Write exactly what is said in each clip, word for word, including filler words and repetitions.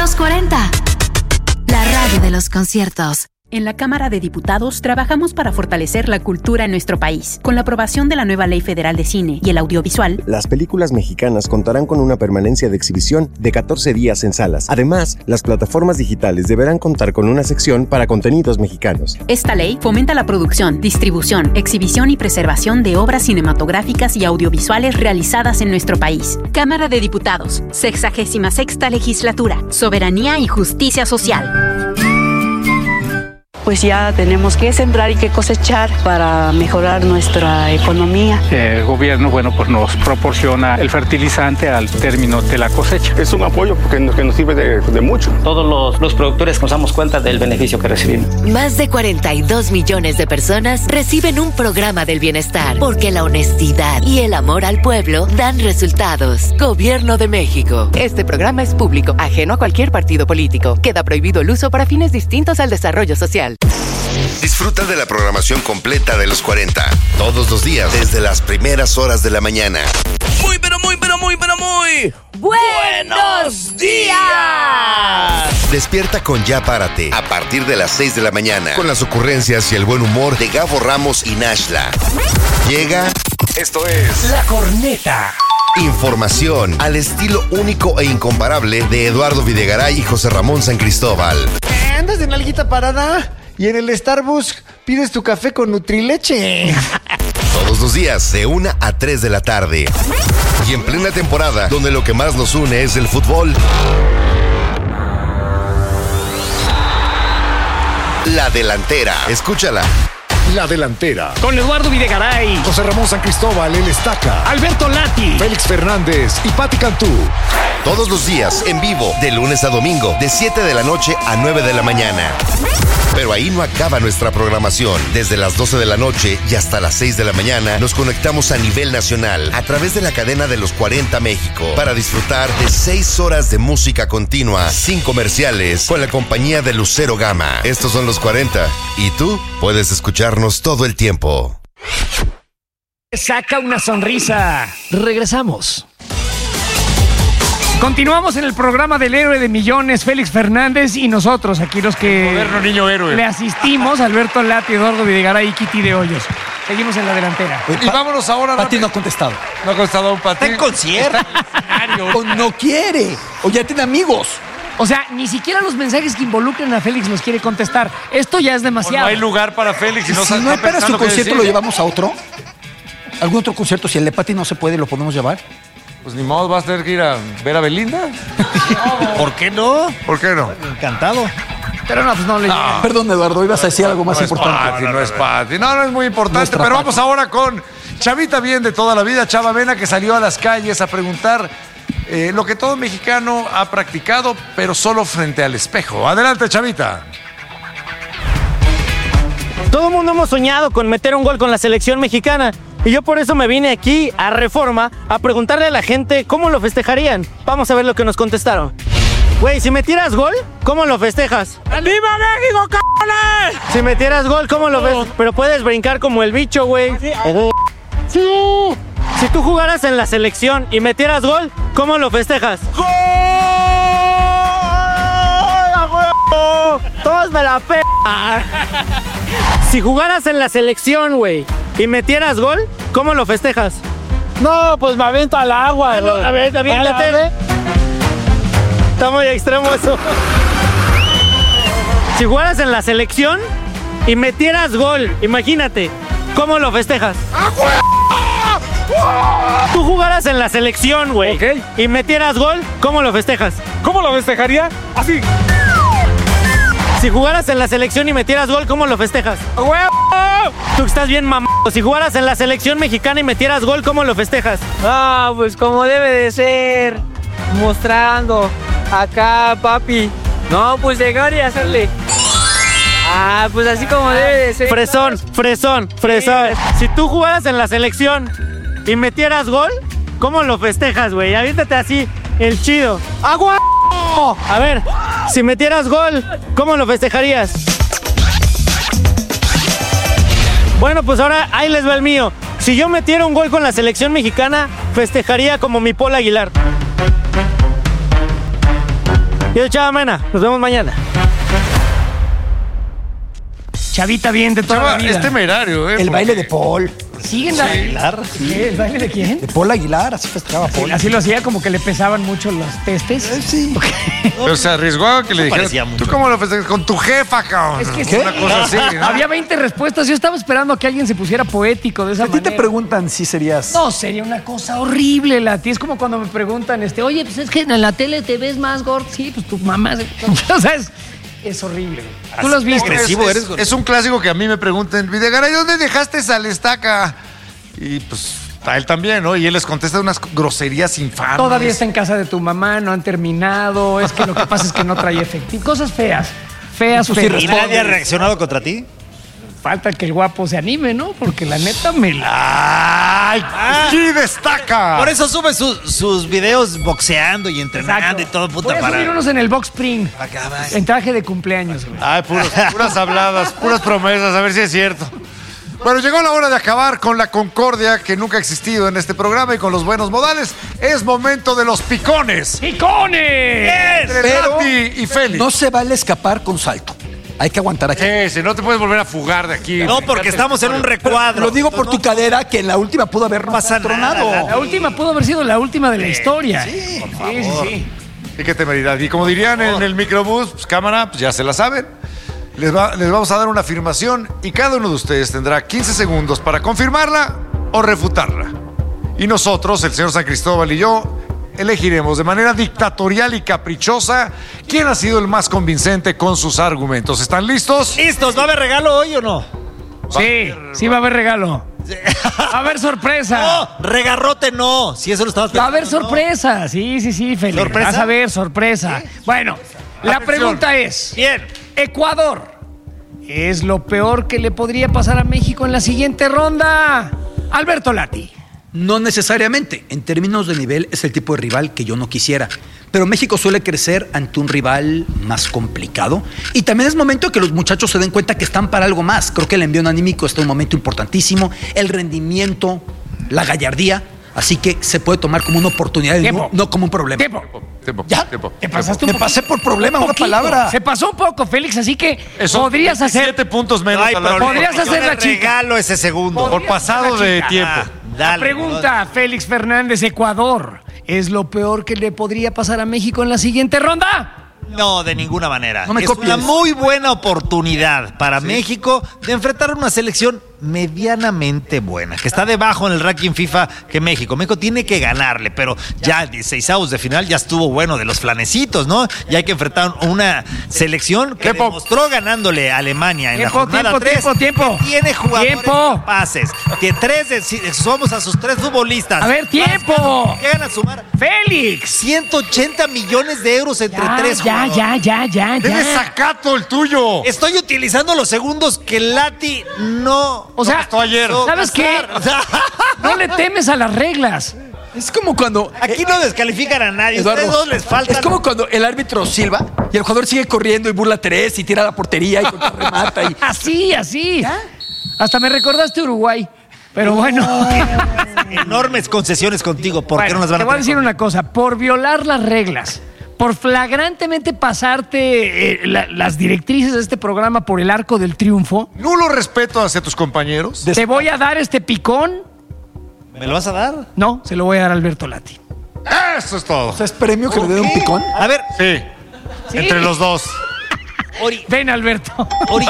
Los cuarenta. La radio de los conciertos. En la Cámara de Diputados trabajamos para fortalecer la cultura en nuestro país. Con la aprobación de la nueva Ley Federal de Cine y el Audiovisual, las películas mexicanas contarán con una permanencia de exhibición de catorce días en salas. Además, las plataformas digitales deberán contar con una sección para contenidos mexicanos. Esta ley fomenta la producción, distribución, exhibición y preservación de obras cinematográficas y audiovisuales realizadas en nuestro país. Cámara de Diputados, sexagésima sexta legislatura, soberanía y justicia social. Pues ya tenemos que sembrar y que cosechar para mejorar nuestra economía. El gobierno, bueno, pues nos proporciona el fertilizante al término de la cosecha. Es un apoyo porque nos, que nos sirve de, de mucho. Todos los, los productores nos damos cuenta del beneficio que recibimos. Más de cuarenta y dos millones de personas reciben un programa del bienestar porque la honestidad y el amor al pueblo dan resultados. Gobierno de México. Este programa es público, ajeno a cualquier partido político. Queda prohibido el uso para fines distintos al desarrollo social. Disfruta de la programación completa de los cuarenta, todos los días, desde las primeras horas de la mañana. Muy, pero muy, pero muy, pero muy... ¡Buenos días! Despierta con Ya Párate, a partir de las seis de la mañana, con las ocurrencias y el buen humor de Gabo Ramos y Nashla. Llega... Esto es... La Corneta. Información al estilo único e incomparable de Eduardo Videgaray y José Ramón San Cristóbal. ¿Andas de nalguita parada? Y en el Starbucks pides tu café con Nutrileche. Todos los días, de una a tres de la tarde. Y en plena temporada, donde lo que más nos une es el fútbol. La Delantera. Escúchala. La Delantera. Con Eduardo Videgaray, José Ramón San Cristóbal, el Estaca, Alberto Lati, Félix Fernández y Pati Cantú. Todos los días, en vivo, de lunes a domingo, de siete de la noche a nueve de la mañana. Pero ahí no acaba nuestra programación. Desde las doce de la noche y hasta las seis de la mañana nos conectamos a nivel nacional a través de la cadena de los cuarenta México para disfrutar de seis horas de música continua, sin comerciales, con la compañía de Lucero Gama. Estos son los cuarenta y tú puedes escucharnos todo el tiempo. Saca una sonrisa. Regresamos. Continuamos en el programa del héroe de millones, Félix Fernández, y nosotros, aquí los que moderno niño héroe. Le asistimos, Alberto Lati, Eduardo Videgaray y Kitty de Hoyos. Seguimos en la delantera. Y vámonos ahora. Pati no ha contestado. No ha contestado un Pati. Está en concierto. O no quiere. O ya tiene amigos. O sea, ni siquiera los mensajes que involucren a Félix los quiere contestar. Esto ya es demasiado. O no hay lugar para Félix. Y no si no hay para su concierto, ¿lo llevamos a otro? ¿Algún otro concierto? Si el de Pati no se puede, ¿lo podemos llevar? Pues ni modo, vas a tener que ir a ver a Belinda. ¿Por qué no? ¿Por qué no? Encantado. Pero no, pues no le llega. No. Perdón, Eduardo, ibas a decir algo más no importante. Es Pati, no, no, no es Pati. No, no es muy importante. Nuestra pero Pati. Vamos ahora con Chavita Bien de toda la vida, Chava Mena, que salió a las calles a preguntar eh, lo que todo mexicano ha practicado, pero solo frente al espejo. Adelante, Chavita. Todo el mundo hemos soñado con meter un gol con la selección mexicana. Y yo por eso me vine aquí a Reforma a preguntarle a la gente cómo lo festejarían. Vamos a ver lo que nos contestaron. Güey, si metieras gol, ¿cómo lo festejas? ¡Viva México, cabrones! Si metieras gol, ¿cómo lo festejas? Pero puedes brincar como el bicho, güey. ¡Sí! Si tú jugaras en la selección y metieras gol, ¿cómo lo festejas? ¡Gol! Todos me la pe... Si jugaras en la selección, güey, y metieras gol, ¿cómo lo festejas? No, pues me aviento al agua. No, a ver, aviéntate. Está muy extremo eso. Si jugaras en la selección y metieras gol, imagínate, ¿cómo lo festejas? Tú jugaras en la selección, güey, okay, y metieras gol, ¿cómo lo festejas? ¿Cómo lo festejaría? Así. Si jugaras en la selección y metieras gol, ¿cómo lo festejas? Tú estás bien mamado. Si jugaras en la selección mexicana y metieras gol, ¿cómo lo festejas? Ah, pues como debe de ser. Mostrando. Acá, papi. No, pues llegar y hacerle. Ah, pues así como debe de ser. Fresón, fresón, fresón. Si tú jugaras en la selección y metieras gol, ¿cómo lo festejas, güey? Aviéntate así, el chido. ¡Agua! A ver, si metieras gol, ¿cómo lo festejarías? Bueno, pues ahora ahí les va el mío. Si yo metiera un gol con la selección mexicana, festejaría como mi Paul Aguilar. Yo soy Chava Mena. Nos vemos mañana. Chavita bien de toda Chava, la vida. es temerario, ¿eh? El Porque- baile de Paul. ¿Siguen la... Aguilar. ¿Qué? ¿El baile de quién? De Paul Aguilar, así festejaba Paul. Así lo hacía, como que le pesaban mucho los testes. Sí. Pero se arriesgó a que le parecía dijeran, mucho. ¿tú cómo lo festejas? Con tu jefa, cabrón. Es que ¿Qué? Una cosa así, ¿no? Había veinte respuestas. Yo estaba esperando a que alguien se pusiera poético de esa A ti manera. te preguntan si serías... No, sería una cosa horrible, Lati. Es como cuando me preguntan, este, oye, pues es que en la tele te ves más gordo. Sí, pues tu mamá. O sea, es, es horrible. Tú lo has visto. agresivo es, eres, es, gordo. es un clásico que a mí me preguntan, Videgaray, ¿dónde dejaste esa estaca? Y pues a él también, ¿no? Y él les contesta unas groserías infames. Todavía está en casa de tu mamá, no han terminado. Es que lo que pasa es que no trae efectivo. Cosas feas. Feas, feas. ¿Y nadie ha reaccionado contra ti? Falta que el guapo se anime, ¿no? Porque la neta me la... ¡Ay! ¡Sí destaca! Por eso sube su- sus videos boxeando y entrenando y todo, puta, Voy a para... subir unos en el Box Spring. En traje de cumpleaños, güey. Ay, puros- puras habladas, puras promesas, a ver si es cierto. Bueno, llegó la hora de acabar con la concordia que nunca ha existido en este programa y con los buenos modales. Es momento de los picones. ¡Picones! Entre Pero Lati y Félix. no se vale escapar con salto. Hay que aguantar aquí. Sí, si no te puedes volver a fugar de aquí. No, porque estamos en un recuadro. Lo digo por tu cadera, que en la última pudo haber pasa tronado. nada. La última pudo haber sido la última de la historia. Sí, sí, sí, sí. Y qué temeridad. Y como dirían en el microbús, pues cámara, pues ya se la saben. Les, va- les vamos a dar una afirmación y cada uno de ustedes tendrá quince segundos para confirmarla o refutarla. Y nosotros, el señor San Cristóbal y yo, elegiremos de manera dictatorial y caprichosa quién ha sido el más convincente con sus argumentos. ¿Están listos? ¿Listos? ¿Va a haber regalo hoy o no? Sí, sí va a haber regalo. Va a haber sorpresa. No, regarrote no. Si eso lo estabas Va a haber pensando, no. sorpresa. Sí, sí, sí, Félix. ¿Sorpresa? Vas a ver sorpresa. Bueno, la Atención. pregunta es: Bien. Ecuador es lo peor que le podría pasar a México en la siguiente ronda. Alberto Lati. No necesariamente. En términos de nivel es el tipo de rival que yo no quisiera. Pero México suele crecer ante un rival más complicado. Y también es momento que los muchachos se den cuenta que están para algo más. Creo que el envío anímico está en un momento importantísimo. El rendimiento, la gallardía. Así que se puede tomar como una oportunidad, y no, no como un problema. Tiempo. Tiempo, Ya. tiempo. Te pasaste Me un pasé por problema, un una poquito. palabra. Se pasó un poco, Félix, así que Eso, podrías hacer. siete puntos menos. No hay a la- problema. Podrías Yo hacer le la chica. regalo ese segundo. Por pasado de tiempo. Ah, La dale, pregunta, Félix Fernández, Ecuador. ¿Es lo peor que le podría pasar a México en la siguiente ronda? No, de ninguna manera. No me es copies. una muy buena oportunidad para México de enfrentar una selección medianamente buena, que está debajo en el ranking FIFA que México. México tiene que ganarle, pero ya el dieciseisavos de final ya estuvo bueno de los flanecitos, ¿no? Y hay que enfrentar una selección que Tiempo. demostró ganándole a Alemania en Tiempo, la jornada tiempo, tres. tiempo, tiempo. Tiene jugadores Tiempo. capaces. Que tres de, si somos a sus tres futbolistas. A ver, tiempo. Llegan a sumar Félix. ciento ochenta millones de euros entre Ya, tres ya, jugadores. ya, ya, ya, Debes ya. sacato el tuyo. Estoy utilizando los segundos que Lati no. O sea, gastó ayer. ¿sabes qué? O sea, No le temes a las reglas. Es como cuando... aquí no descalifican a nadie. Eduardo, Ustedes dos les falta. es como cuando el árbitro silba y el jugador sigue corriendo y burla tres y tira a la portería y remata y... Así, así. Hasta me recordaste Uruguay. Pero bueno. enormes concesiones contigo. ¿Por qué Bueno, no las van te a voy a tener decir con- una cosa. Por violar las reglas, por flagrantemente pasarte eh, la- las directrices de este programa por el arco del triunfo, Nulo respeto hacia tus compañeros. te voy a dar este picón. ¿Me lo vas a dar? No, se lo voy a dar a Alberto Lati. Eso es todo. O sea, ¿es premio que le den un picón? A ver, Sí. Sí. Entre los dos. Ori. Ven, Alberto. Ori.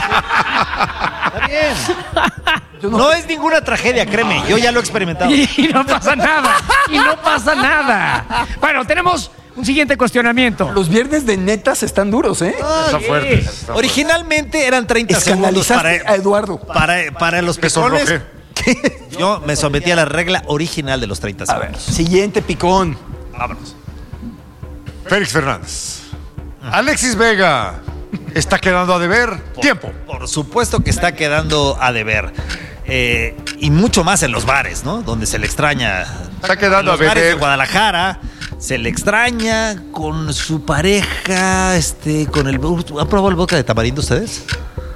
Está bien. No es ninguna tragedia, créeme. Yo ya lo he experimentado. Y no pasa nada. Y no pasa nada. Bueno, tenemos un siguiente cuestionamiento. Los viernes de netas están duros, ¿eh? Está fuerte. está fuerte. Originalmente eran treinta segundos Escandalizaste para, a Eduardo. para, para los Me picones. sonrojé. Yo me sometí a la regla original de los treinta A ver, segundos. siguiente picón. Vámonos. Félix Fernández. Alexis Vega. Está quedando a deber. Tiempo. Por supuesto que está quedando a deber. Eh, y mucho más en los bares, ¿no? Donde se le extraña. Está quedando en los a bares beber. de Guadalajara. Se le extraña con su pareja, este, con el... ¿Han probado el vodka de tamarindo ustedes?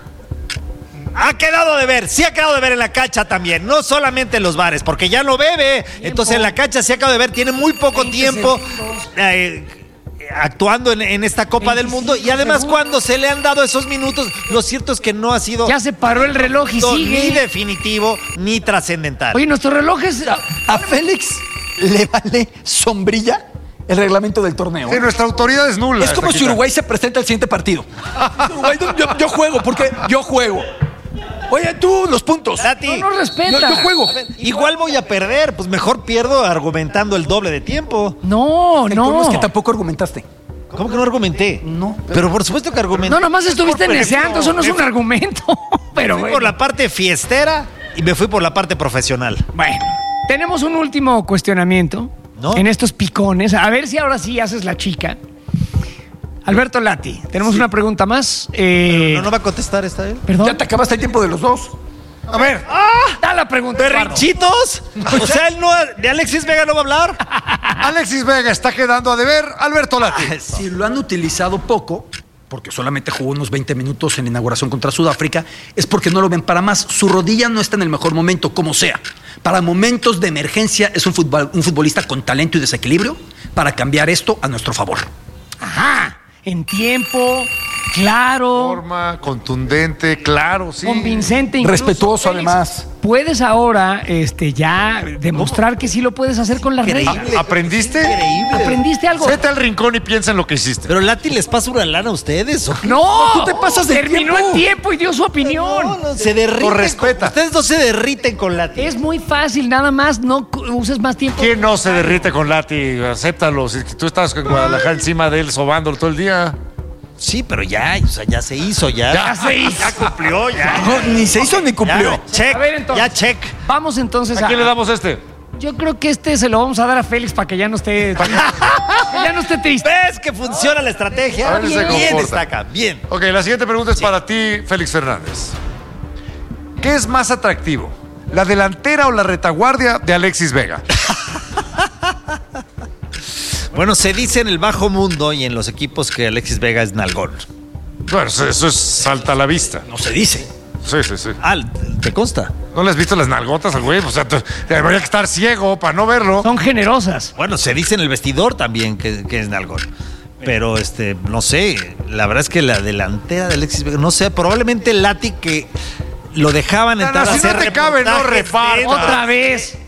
Ha quedado de ver, sí ha quedado de ver en la cancha también, no solamente en los bares, porque ya no bebe, entonces en la cancha sí ha quedado de ver, tiene muy poco tiempo. Eh, actuando en, en esta Copa del Mundo y además segundos. Cuando se le han dado esos minutos, lo cierto es que no ha sido... Ya se paró el reloj y sigue. Ni definitivo, ni trascendental. Oye, nuestro reloj es... A, a Félix le vale sombrilla el reglamento del torneo. Sí, nuestra autoridad es nula. Es como si Uruguay se presenta al siguiente partido. Uruguay, yo, yo juego, porque yo juego. Oye, tú, los puntos. Lati, no nos respeta. Yo, yo juego. Ver, igual voy a perder, pues mejor pierdo argumentando el doble de tiempo. No, no. ¿Cómo es que tampoco argumentaste? ¿Cómo que no argumenté? No. Pero por supuesto que argumenté. No, nomás estuviste neceando, eso no es un argumento. Pero fui bueno. por la parte fiestera y me fui por la parte profesional. Bueno, tenemos un último cuestionamiento, ¿no? En estos picones. A ver si ahora sí haces la chica. Alberto Lati, tenemos sí. una pregunta más. Eh... ¿No, ¿No va a contestar esta vez? ¿Perdón? Ya te acabaste el tiempo de los dos. A ver. ¡Ah! Da la pregunta. ¿Berrinchitos? O sea, él no, ¿de Alexis Vega no va a hablar? Alexis Vega está quedando a deber. Alberto Lati. Si lo han utilizado poco, porque solamente jugó unos veinte minutos en la inauguración contra Sudáfrica, es porque no lo ven para más. Su rodilla no está en el mejor momento, como sea. Para momentos de emergencia es un, futbol, un futbolista con talento y desequilibrio para cambiar esto a nuestro favor. Ajá. En tiempo, claro. Forma, contundente, claro, sí. Convincente. Incluso, respetuoso, Félix, además. Puedes ahora este, ya demostrar ¿Cómo? que sí lo puedes hacer con las reglas. ¿Aprendiste? Increíble. ¿Aprendiste algo? Vete al rincón y piensa en lo que hiciste. Pero Lati, ¿les pasa una lana a ustedes? ¿O? No, tú te pasas de terminó tiempo. el tiempo y dio su opinión. No, no, se derriten. Por respeta. Con, ustedes no se derriten con Lati. Es muy fácil, nada más no uses más tiempo. ¿Quién no se derrite con Lati? Acéptalo. Si tú estás en Guadalajara encima de él sobándolo todo el día. Sí, pero ya, o sea, ya se hizo, ya. Ya se hizo. Ya cumplió, ya. No, ni se hizo ni cumplió. Ya, check. A ver, entonces, ya, check. Vamos entonces a... ¿A quién le damos este? Yo creo que este se lo vamos a dar a Félix para que ya no esté... que ya no esté triste. ¿Ves que funciona la estrategia? A ver si se Bien, comporta. destaca, bien. Ok, la siguiente pregunta es Sí. para ti, Félix Fernández. ¿Qué es más atractivo? ¿La delantera o la retaguardia de Alexis Vega? Bueno, se dice en el bajo mundo y en los equipos que Alexis Vega es nalgón. Bueno, eso, eso es salta a la vista. No se dice. Sí, sí, sí. Ah, ¿te consta? ¿No le has visto las nalgotas al güey? O sea, tú- debería estar ciego para no verlo. Son generosas. Bueno, se dice en el vestidor también que, que es nalgón. Pero, este, no sé, la verdad es que la delantera de Alexis Vega, no sé, probablemente Lati que lo dejaban No, no, entrar a si no hacer te cabe, no reportajes repartas. de- Otra vez.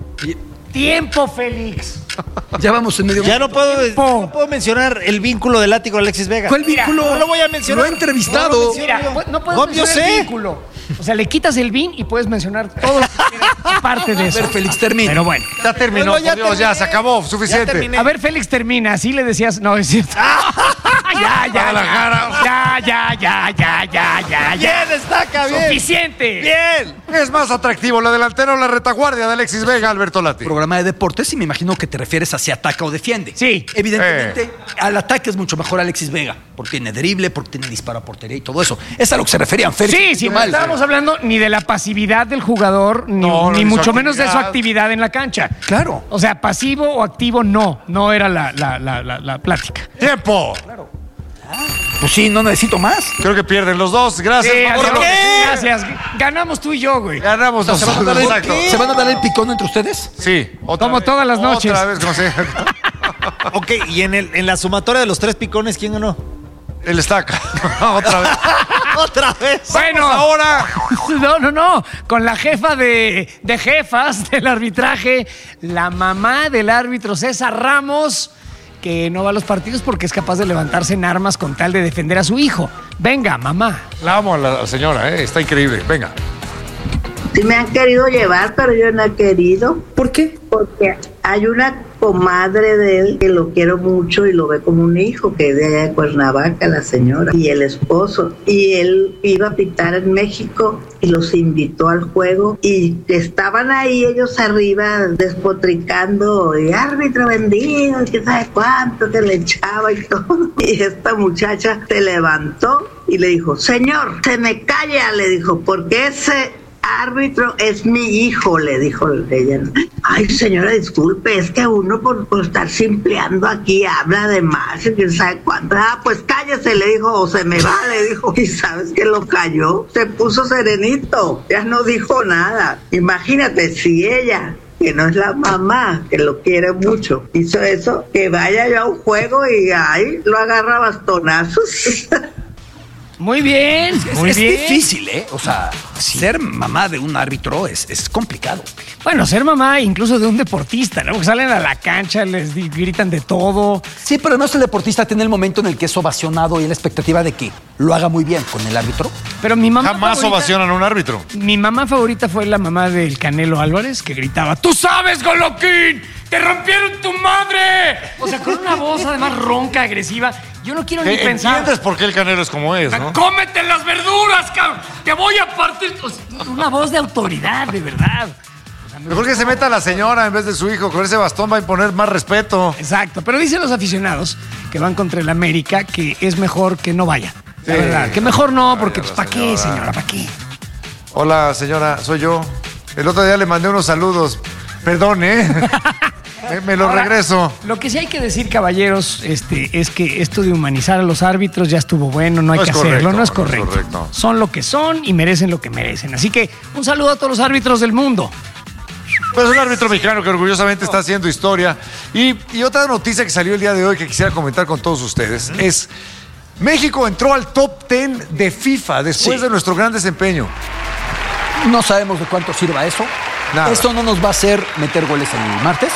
Tiempo, Félix. Ya vamos en medio. Ya no puedo, Tiempo. no puedo mencionar el vínculo de Lati con Alexis Vega. ¿Cuál vínculo? No lo voy a mencionar. Lo he entrevistado. No lo menciono Mira, yo. no puedes Obvio mencionar el sé. vínculo. O sea, le quitas el vin y puedes mencionar todo lo que quieras parte de A eso. ver, Félix, termina. Pero bueno. Ya terminó, Bueno, ya por Dios, ya terminé. se acabó, Ya suficiente. terminé. A ver, Félix, termina. Así le decías... No, es cierto. ya, ya, Guadalajara. ya. Ya, ya, ya, ya, ya, ya. Bien, destaca, bien. Suficiente. Bien. ¿Qué es más atractivo, la delantera o la retaguardia de Alexis Vega, Alberto Lati? Programa de deportes y me imagino que te refieres a si ataca o defiende. Sí. Evidentemente, Eh. al ataque es mucho mejor Alexis Vega, porque tiene drible, porque tiene disparo a portería y todo eso. Es a lo que se referían, Félix. Sí, sí, no mal. estábamos hablando ni de la pasividad del jugador, ni, No, no, ni ni su mucho menos de su actividad. actividad en la cancha. Claro. O sea, pasivo o activo, no. No era la, la, la, la, la plática. ¡Tiempo! Pues sí, no necesito más. Creo que pierden los dos. Gracias. Sí, Vamos a adiós. lo que sigue. Gracias. Ganamos tú y yo, güey. Ganamos ¿Se van, a dar nosotros. el, ¿Se van a dar el picón entre ustedes? Sí. Otra Como vez. todas las noches. Otra vez, no sé. Ok, y en, el, en la sumatoria de los tres picones, ¿quién ganó? El estaca. Otra vez. Otra vez. Bueno, Ahora. no, no, no. Con la jefa de, de jefas del arbitraje, la mamá del árbitro César Ramos, que no va a los partidos porque es capaz de levantarse en armas con tal de defender a su hijo. Venga, mamá. La amo a la señora, ¿eh? Está increíble. Venga. Sí me han querido llevar, pero yo no he querido. ¿Por qué? Porque hay una comadre de él que lo quiero mucho y lo ve como un hijo, que es de allá de Cuernavaca, la señora, y el esposo. Y él iba a pitar en México y los invitó al juego y estaban ahí ellos arriba despotricando, y árbitro vendido, y que sabe cuánto, que le echaba y todo. Y esta muchacha se levantó y le dijo, señor, se me calla, le dijo, porque ese árbitro es mi hijo, le dijo ella. Ay, señora, disculpe, es que uno por, por estar simpleando aquí habla de más, y quién sabe cuánto. Ah, pues cállese, le dijo, o se me va, le dijo. Y sabes que lo cayó, se puso serenito, ya no dijo nada. Imagínate si ella que no es la mamá, que lo quiere mucho. Hizo eso, que vaya yo a un juego y ahí lo agarra a bastonazos. Muy bien, muy es bien. difícil, ¿eh? O sea, ser mamá de un árbitro es, es complicado. Bueno, ser mamá incluso de un deportista, ¿no? Porque salen a la cancha, les di- gritan de todo. Sí, pero no es el deportista tiene el momento en el que es ovacionado y la expectativa de que lo haga muy bien con el árbitro. Pero mi mamá Jamás favorita- ovacionan a un árbitro. Mi mamá favorita fue la mamá del Canelo Álvarez, que gritaba, ¡tú sabes, Goloquín! ¡Te rompieron tu madre! O sea, con una voz además ronca, agresiva. Yo no quiero ni Eh, pensar. ¿Entiendes por qué el Canelo es como es, no? ¡Cómete las verduras, cabrón! ¡Te voy a partir! O sea, una voz de autoridad, de verdad. Mejor que se meta la señora en vez de su hijo. Con ese bastón va a imponer más respeto. Exacto, pero dicen los aficionados que van contra el América que es mejor que no vaya. La Sí. verdad, que mejor no, porque pues, ¿para qué, señora. señora? ¿Para qué? Hola, señora, soy yo. El otro día le mandé unos saludos. Perdón, ¿eh? me, me lo Ahora, regreso. Lo que sí hay que decir, caballeros, este, es que esto de humanizar a los árbitros ya estuvo bueno, no hay No que es hacerlo, correcto, no es no es correcto. correcto. Son lo que son y merecen lo que merecen. Así que un saludo a todos los árbitros del mundo. Pues un árbitro mexicano que orgullosamente está haciendo historia. Y, y otra noticia que salió el día de hoy que quisiera comentar con todos ustedes es México entró al top diez de FIFA después Sí. de nuestro gran desempeño. No sabemos de cuánto sirva eso. Nada. Esto no nos va a hacer meter goles el martes.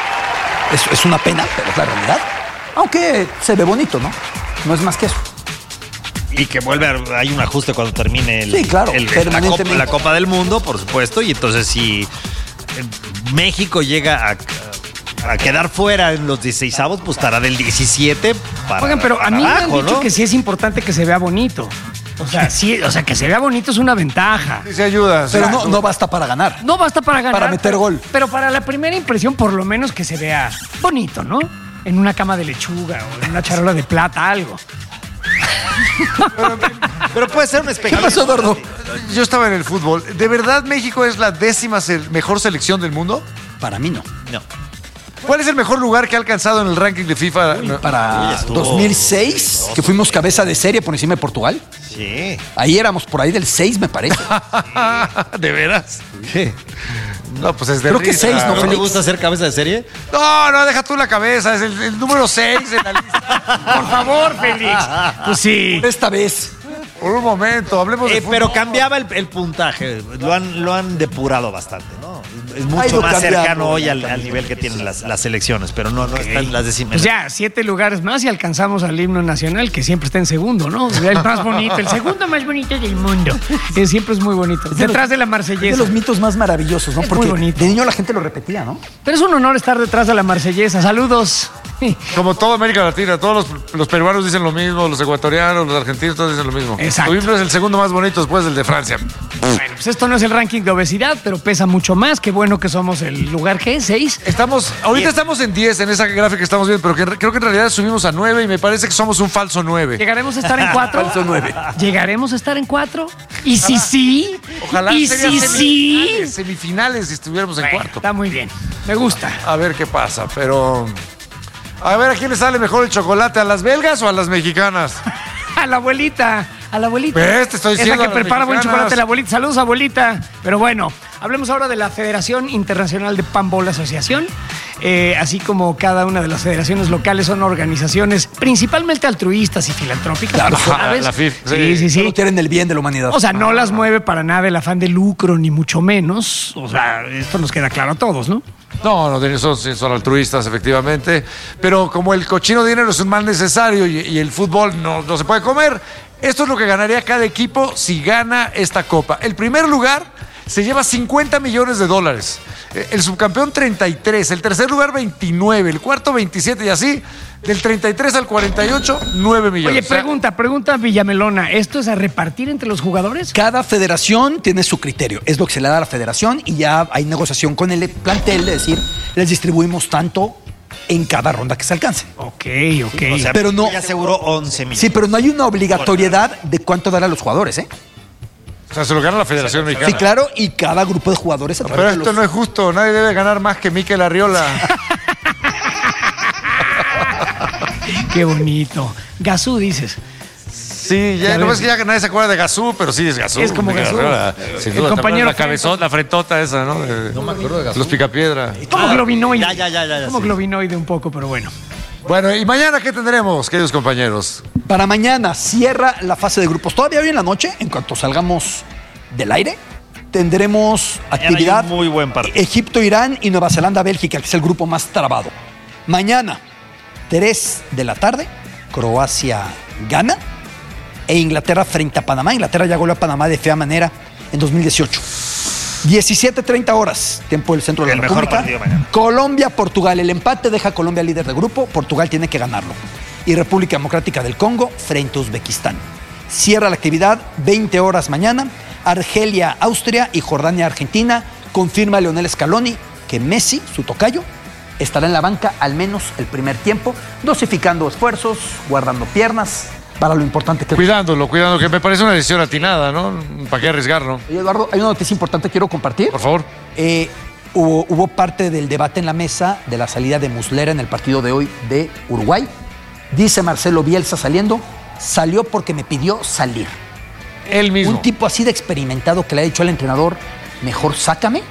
Es, es una pena, pero es la realidad. Aunque se ve bonito, ¿no? No es más que eso. Y que vuelve a, hay un ajuste cuando termine el, Sí, claro, el- la, permanentemente. Copa, la Copa del Mundo, por supuesto, y entonces si eh, México llega a, a quedar fuera en los dieciseisavos, pues estará del diecisiete para Oigan, pero a para mí me han abajo, dicho ¿no? que sí es importante que se vea bonito. O sea, sí, o sea, que se vea bonito es una ventaja. Sí, se ayuda. Pero sí. no, no basta para ganar. No basta para ganar. Para meter pero- gol. Pero para la primera impresión, por lo menos que se vea bonito, ¿no? En una cama de lechuga o en una charola de plata, algo. Pero puede ser un ¿Qué espejismo. pasó, Eduardo? Yo estaba en el fútbol. ¿De verdad México es la décima se- mejor selección del mundo? Para mí no. No. ¿Cuál es el mejor lugar que ha alcanzado en el ranking de FIFA? No. Para Uy, estuvo- dos mil seis, que fuimos cabeza de serie por encima de Portugal. Sí. Ahí éramos por ahí del seis, me parece. ¿De veras? No, pues es de Creo que risa. seis, ¿no, ¿No te Félix? gusta ser cabeza de serie? No, no, deja tú la cabeza. Es el, el número seis en la lista. Por favor, Félix. Pues sí. Esta vez. Por un momento, hablemos de Eh, fútbol. pero cambiaba el, el puntaje. Lo han, lo han depurado bastante, ¿no? Es Ha mucho ido más cambiando, cercano hoy ya al, al cambió. nivel que tienen las, las selecciones, pero no, no están las décimas. Pues ya, siete lugares más y alcanzamos al himno nacional, que siempre está en segundo, ¿no? El más bonito, el segundo más bonito del mundo. Que siempre es muy bonito. Detrás de la Es de marsellesa. los mitos más maravillosos, ¿no? Es Porque muy bonito. de niño la gente lo repetía, ¿no? Pero es un honor estar detrás de la marsellesa. Saludos. Como toda América Latina, todos los, los peruanos dicen lo mismo, los ecuatorianos, los argentinos, todos dicen lo mismo. Exacto. Tu himno es el segundo más bonito después del de Francia. Bueno, pues esto no es el ranking de obesidad, pero pesa mucho más. Qué bueno que somos el lugar G seis. Estamos, ahorita estamos en diez en esa gráfica que estamos viendo, pero que, creo que en realidad subimos a nueve y me parece que somos un falso nueve. ¿Llegaremos a estar en cuatro? Falso nueve. ¿Llegaremos a estar en cuatro? ¿Y si sí? Ojalá ¿Y sería si sí? semifinales, semifinales si estuviéramos en Bueno, cuarto. está muy bien. Me gusta. A ver qué pasa, pero... A ver, ¿a quién le sale mejor el chocolate? ¿A las belgas o a las mexicanas? A la abuelita, a la abuelita. ¿Ves? Te estoy Es diciendo la que a las prepara buen mexicanas. chocolate, la abuelita. Saludos, abuelita. Pero bueno, hablemos ahora de la Federación Internacional de Panball Asociación. Eh, así como cada una de las federaciones locales son organizaciones principalmente altruistas y filantrópicas. Claro, tú sabes. la F I F, Sí, sí. sí, sí. Solo quieren el bien de la humanidad. O sea, no las mueve para nada el afán de lucro, ni mucho menos. O sea, esto nos queda claro a todos, ¿no? No, no, son, sí, son altruistas, efectivamente. Pero como el cochino dinero es un mal necesario y, y el fútbol no, no se puede comer, esto es lo que ganaría cada equipo si gana esta copa. El primer lugar se lleva cincuenta millones de dólares. Eh, El subcampeón treinta y tres, el tercer lugar veintinueve, el cuarto veintisiete y así, del treinta y tres al cuarenta y ocho, nueve millones. Oye, pregunta, pregunta Villamelona. ¿Esto es a repartir entre los jugadores? Cada federación tiene su criterio. Es lo que se le da a la federación y ya hay negociación con el plantel de decir, les distribuimos tanto en cada ronda que se alcance. Ok, ok. O sea, pero no- ya aseguró once millones. Sí, pero no hay una obligatoriedad de cuánto dar a los jugadores, ¿eh? O sea, se lo gana la Federación Mexicana. Sí, claro, y cada grupo de jugadores a través Pero de esto los- no es justo, nadie debe ganar más que Mikel Arriola. Qué bonito. Gazú, dices. Sí, ya, Ya no ves. es que ya nadie se acuerda de Gazú, pero sí es Gazú. Es como Gazú. Guerrera, sin El duda, compañero la cabezota, la frentota esa, ¿no? De- No me acuerdo de Gazú. Los Picapiedra. Como globinoide. Ya, ya, ya, ya, ya, Como sí. globinoide un poco, pero bueno. Bueno, ¿y mañana qué tendremos, queridos compañeros? Para mañana cierra la fase de grupos. Todavía hoy en la noche, en cuanto salgamos del aire, tendremos Mañana actividad hay un muy buen partido. Egipto, Irán y Nueva Zelanda, Bélgica, que es el grupo más trabado. Mañana, tres de la tarde, Croacia gana e Inglaterra frente a Panamá. Inglaterra ya goleó a Panamá de fea manera en dos mil dieciocho. diecisiete treinta horas, tiempo del centro de El la mejor República. partido mañana. Colombia, Portugal. El empate deja a Colombia líder de grupo. Portugal tiene que ganarlo. Y República Democrática del Congo frente a Uzbekistán. Cierra la actividad, veinte horas mañana. Argelia, Austria y Jordania, Argentina. Confirma Leonel Scaloni que Messi, su tocayo, estará en la banca al menos el primer tiempo, dosificando esfuerzos, guardando piernas, para lo importante que... Cuidándolo, cuidando, que me parece una decisión atinada, ¿no? ¿Para qué arriesgarlo? Oye, Eduardo, hay una noticia importante que quiero compartir. Por favor. Eh, hubo, hubo parte del debate en la mesa de la salida de Muslera en el partido de hoy de Uruguay. Dice Marcelo Bielsa saliendo, salió porque me pidió salir. Él mismo. Un tipo así de experimentado que le ha dicho al entrenador, mejor sácame.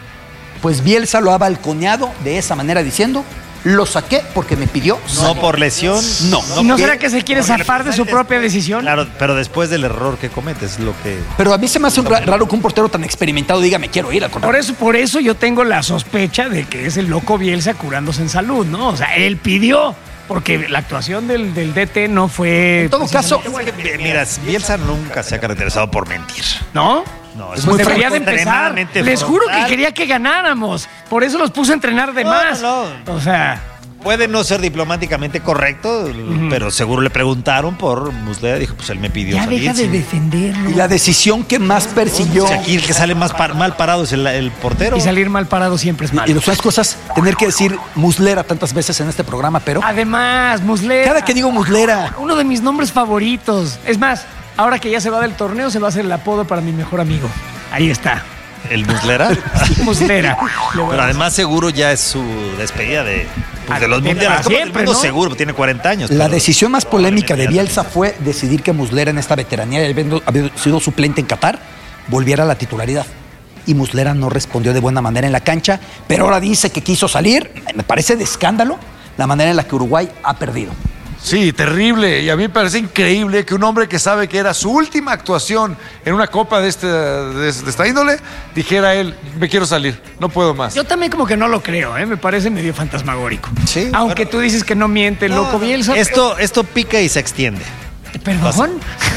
Pues Bielsa lo ha balconeado de esa manera diciendo, lo saqué porque me pidió No salir. por lesión. No. ¿Y no porque- será que se quiere porque zafar de su después- propia decisión? Claro, pero después del error que cometes, lo que... Pero a mí se me hace un ra- raro que un portero tan experimentado diga, me quiero ir al Por contrario. eso, por eso yo tengo la sospecha de que es el loco Bielsa curándose en salud, ¿no? O sea, él pidió, porque la actuación del, del D T no fue... En todo caso, Mira, Bielsa nunca se ha caracterizado por mentir. ¿No? No, Pues debería de empezar. extremadamente Les juro que frontal. quería que ganáramos. Por eso los puse a entrenar de No, más. no, O sea, Puede no ser diplomáticamente correcto, pero seguro le preguntaron por Muslera. Dijo, pues él me pidió ya salir. deja de sí. defenderlo. Y la decisión que más persiguió... Si aquí el que sale más par- mal parado es el, el portero. Y salir mal parado siempre es Y malo. de las cosas, tener que decir Muslera tantas veces en este programa, pero Además, Muslera. cada que digo Muslera, Uno de mis nombres favoritos. Es más, ahora que ya se va del torneo, se va a hacer el apodo para mi mejor amigo. Ahí está. ¿El Muslera? Muslera. Pero además seguro ya es su despedida de, pues, de los Ah, mundiales. para Como del siempre, mundo ¿no? seguro, tiene cuarenta años. la pero- decisión más polémica de probablemente Bielsa fue decidir que Muslera en esta veteranía, y habiendo, habiendo sido suplente en Qatar, volviera a la titularidad. Y Muslera no respondió de buena manera en la cancha, pero ahora dice que quiso salir. Me parece de escándalo la manera en la que Uruguay ha perdido. Sí, terrible. Y a mí me parece increíble que un hombre que sabe que era su última actuación en una copa de, este, de, de esta índole, dijera a él, me quiero salir, no puedo más. Yo también como que no lo creo, ¿eh? Me parece medio fantasmagórico. Sí, Aunque bueno. tú dices que no miente, el loco Bielsa. Esto, esto pica y se extiende. ¿Perdón?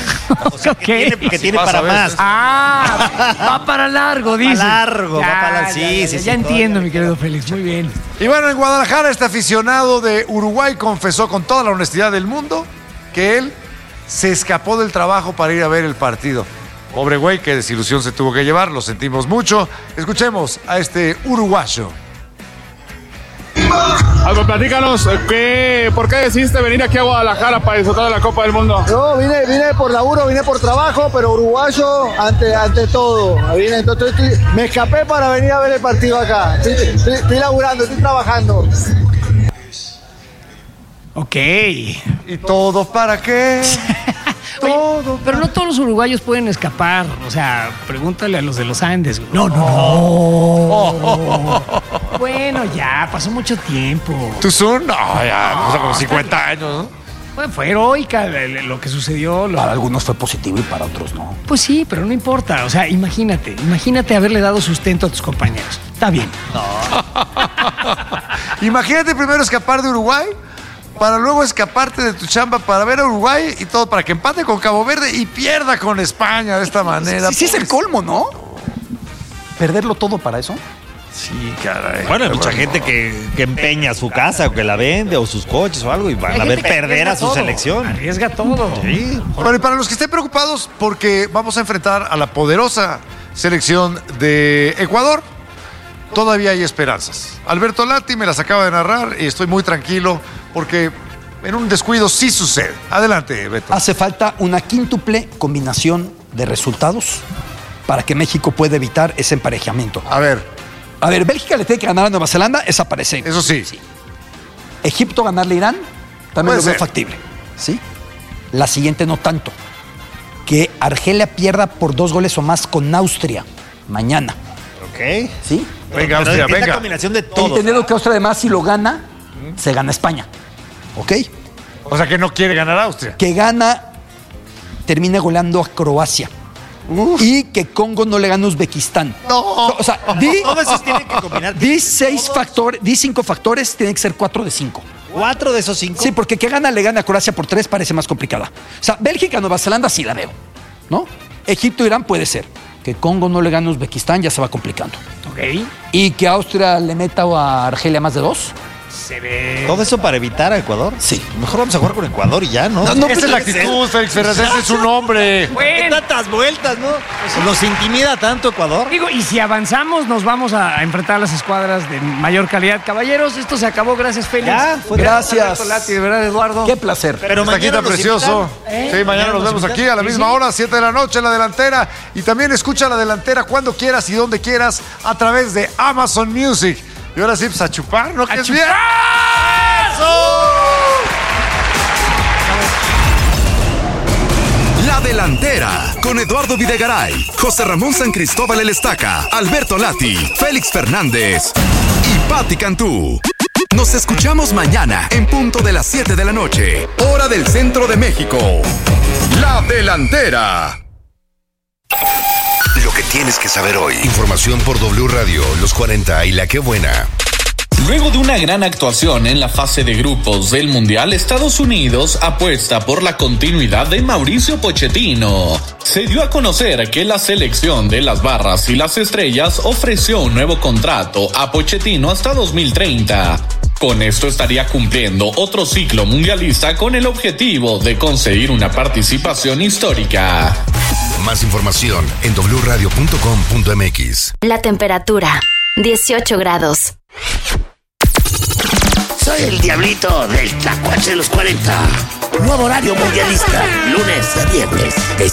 O sea, que Ok. tiene, que tiene pasa para a más. veces. Ah, va para largo, dice. largo, va para largo. Sí, ya, ya, sí, ya, sí, ya entiendo, todavía. mi querido Félix. Muy bien. Y bueno, en Guadalajara este aficionado de Uruguay confesó con toda la honestidad del mundo que él se escapó del trabajo para ir a ver el partido. Pobre güey, qué desilusión se tuvo que llevar, lo sentimos mucho. Escuchemos a este uruguayo. Algo, platícanos, ¿qué, ¿por qué decidiste venir aquí a Guadalajara para disfrutar de la Copa del Mundo? No, vine, vine por laburo, vine por trabajo, pero uruguayo ante, ante todo. Vine, entonces estoy- me escapé para venir a ver el partido acá. Estoy, estoy, estoy laburando, estoy trabajando. Ok. ¿Y todo para qué? Oye, pero no todos los uruguayos pueden escapar. O sea, pregúntale a los de los Andes. No, no, no. Bueno, ya, pasó mucho tiempo. ¿Tú son? No, ya, o sea, como cincuenta años, ¿no? Bueno, fue heroica lo, lo que sucedió. Lo... Para algunos fue positivo y para otros no. Pues sí, pero no importa. O sea, imagínate, imagínate haberle dado sustento a tus compañeros. Está bien. Imagínate primero escapar de Uruguay para luego escaparte de tu chamba para ver a Uruguay y todo para que empate con Cabo Verde y pierda con España de esta manera. Sí, sí es el colmo, ¿no? Perderlo todo para eso. Sí, caray. Bueno, hay mucha gente que, que empeña su casa o que la vende o sus coches o algo y van Hay a ver gente que perder arriesga a su todo. selección. Arriesga todo. Sí. Bueno, y para los que estén preocupados porque vamos a enfrentar a la poderosa selección de Ecuador, todavía hay esperanzas. Alberto Lati me las acaba de narrar y estoy muy tranquilo porque en un descuido sí sucede. Adelante, Beto. Hace falta una quíntuple combinación de resultados para que México pueda evitar ese emparejamiento. A ver. A ver, Bélgica le tiene que ganar a Nueva Zelanda, esa parece. Eso sí. Egipto ganarle a Irán, también Puede lo veo ser. factible. ¿Sí? La siguiente no tanto. que Argelia pierda por dos goles o más con Austria mañana. Ok. ¿Sí? Venga, Pero Austria, es la venga. combinación de todo. Entendiendo que Austria además si lo gana, se gana España. ¿Ok? O sea que no quiere ganar Austria. Que gana, termina goleando a Croacia. Uf. Y que Congo no le gana a Uzbekistán. No. O sea, di, Todo eso tiene que combinar. di seis factores, di cinco factores, tiene que ser cuatro de cinco. ¿Cuatro de esos cinco? Sí, porque que gana le gana a Croacia por tres parece más complicada. O sea, Bélgica, Nueva Zelanda sí la veo, ¿no? Egipto, Irán puede ser. Que Congo no le gane a Uzbekistán ya se va complicando. Ok. Y que Austria le meta a Argelia más de dos. Se ve. ¿Todo eso para evitar a Ecuador? Sí. Mejor vamos a jugar con Ecuador y ya, ¿no? No, no, Esa es la actitud, Félix Fernández, ese es su nombre. ¿Qué tantas vueltas, no? ¿Los intimida tanto Ecuador? Digo, y si avanzamos, nos vamos a, a enfrentar a las escuadras de mayor calidad. Caballeros, esto se acabó. Gracias, Félix. Ya, fue gracias. Alberto Lati, de verdad, Eduardo. Qué placer. Pero Está aquí mañana tan nos precioso. invitan, ¿eh? Sí, mañana Mañana nos nos vemos invitan. aquí a la Sí, misma sí. hora, siete de la noche en La Delantera. Y también escucha La Delantera cuando quieras y donde quieras a través de Amazon Music. Y ahora sí, pues a chupar, ¿no? Que es bien. La Delantera, con Eduardo Videgaray, José Ramón San Cristóbal El Estaca, Alberto Lati, Félix Fernández y Pati Cantú. Nos escuchamos mañana en punto de las siete de la noche, hora del centro de México. La Delantera. Lo que tienes que saber hoy. Información por W Radio, Los cuarenta y La Qué Buena. Luego de una gran actuación en la fase de grupos del Mundial, Estados Unidos apuesta por la continuidad de Mauricio Pochettino. Se dio a conocer que la selección de las Barras y las Estrellas ofreció un nuevo contrato a Pochettino hasta dos mil treinta. Con esto estaría cumpliendo otro ciclo mundialista con el objetivo de conseguir una participación histórica. Más información en doble u radio punto com punto m x. La temperatura, dieciocho grados. Soy el diablito del Tlacuache de los cuarenta. Nuevo horario mundialista, lunes a viernes, de